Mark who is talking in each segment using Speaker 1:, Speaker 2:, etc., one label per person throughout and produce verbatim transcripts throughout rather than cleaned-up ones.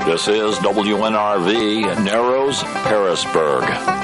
Speaker 1: This is W N R V, Narrows, Harrisburg.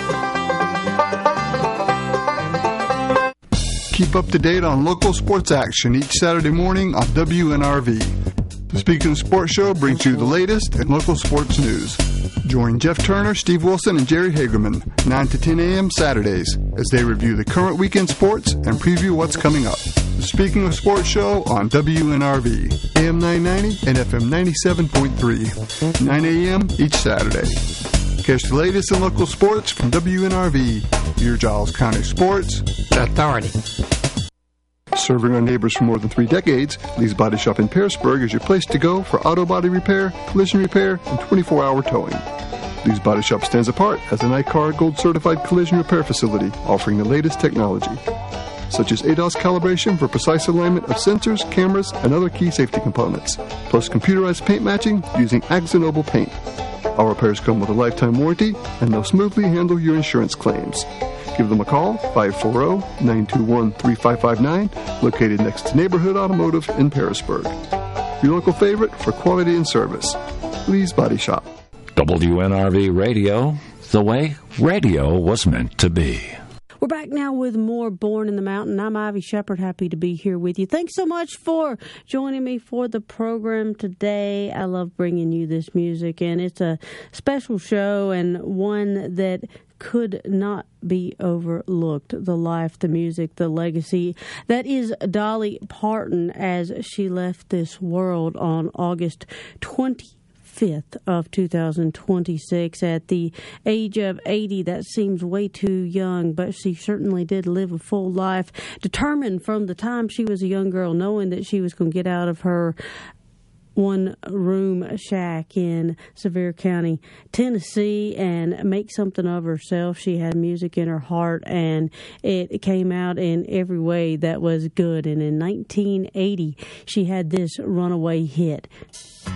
Speaker 2: Keep up to date on local sports action each Saturday morning on W N R V. The Speaking of Sports Show brings you the latest in local sports news. Join Jeff Turner, Steve Wilson, and Jerry Hagerman, nine to ten a.m. Saturdays, as they review the current weekend sports and preview what's coming up. The Speaking of Sports Show on W N R V, A M nine ninety and F M ninety-seven point three, nine a.m. each Saturday. Catch the latest in local sports from W N R V, your Giles County Sports Authority. Serving our neighbors for more than three decades, Lee's Body Shop in Pearisburg is your place to go for auto body repair, collision repair, and twenty-four hour towing. Lee's Body Shop stands apart as an I C A R Gold Certified collision repair facility offering the latest technology, such as A D A S calibration for precise alignment of sensors, cameras, and other key safety components, plus computerized paint matching using Axanoble paint. Our repairs come with a lifetime warranty, and they'll smoothly handle your insurance claims. Give them a call, five four zero, nine two one, three five five nine, located next to Neighborhood Automotive in Pearisburg. Your local favorite for quality and service, Lee's Body Shop.
Speaker 1: W N R V Radio, the way radio was meant to be.
Speaker 3: We're back now with more Born in the Mountain. I'm Ivy Shepard, happy to be here with you. Thanks so much for joining me for the program today. I love bringing you this music, and it's a special show and one that could not be overlooked. The life, the music, the legacy that is Dolly Parton as she left this world on August twenty-fifth of two thousand twenty-six at the age of eighty. That seems way too young, but she certainly did live a full life, determined from the time she was a young girl, knowing that she was going to get out of her one-room shack in Sevier County, Tennessee, and make something of herself. She had music in her heart, and it came out in every way that was good. And in nineteen eighty, she had this runaway hit.